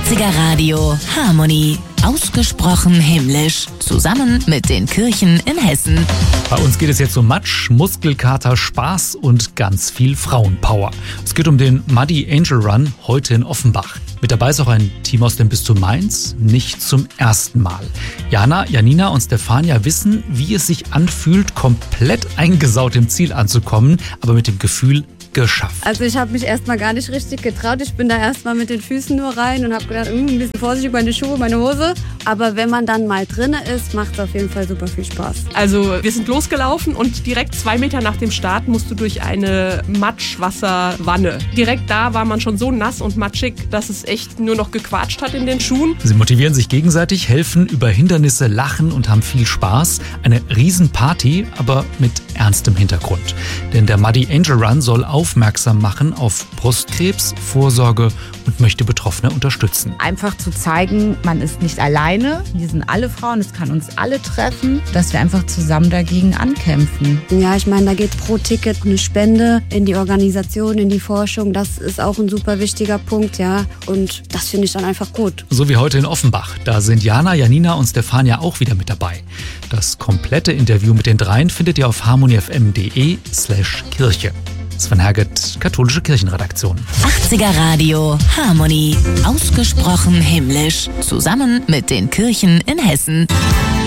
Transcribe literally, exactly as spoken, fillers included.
achtziger Radio Harmony. Ausgesprochen himmlisch. Zusammen mit den Kirchen in Hessen. Bei uns geht es jetzt um Matsch, Muskelkater, Spaß und ganz viel Frauenpower. Es geht um den Muddy Angel Run heute in Offenbach. Mit dabei ist auch ein Team aus dem Bistum Mainz, nicht zum ersten Mal. Jana, Janina und Stefania wissen, wie es sich anfühlt, komplett eingesaut im Ziel anzukommen, aber mit dem Gefühl, geschafft. Also ich habe mich erstmal gar nicht richtig getraut. Ich bin da erstmal mit den Füßen nur rein und habe gedacht, ein bisschen vorsichtig, meine Schuhe, meine Hose. Aber wenn man dann mal drinne ist, macht es auf jeden Fall super viel Spaß. Also wir sind losgelaufen und direkt zwei Meter nach dem Start musst du durch eine Matschwasserwanne. Direkt da war man schon so nass und matschig, dass es echt nur noch gequatscht hat in den Schuhen. Sie motivieren sich gegenseitig, helfen über Hindernisse, lachen und haben viel Spaß. Eine Riesenparty, aber mit ernstem Hintergrund. Denn der Muddy Angel Run soll aufmerksam machen auf Brustkrebs, Vorsorge und möchte Betroffene unterstützen. Einfach zu zeigen, man ist nicht alleine, wir sind alle Frauen, es kann uns alle treffen, dass wir einfach zusammen dagegen ankämpfen. Ja, ich meine, da geht pro Ticket eine Spende in die Organisation, in die Forschung. Das ist auch ein super wichtiger Punkt, ja. Und das finde ich dann einfach gut. So wie heute in Offenbach. Da sind Jana, Janina und Stefania auch wieder mit dabei. Das komplette Interview mit den dreien findet ihr auf harmonyfm.de slash Kirche. Sven Herget, Katholische Kirchenredaktion. achtziger Radio Harmony. Ausgesprochen himmlisch. Zusammen mit den Kirchen in Hessen.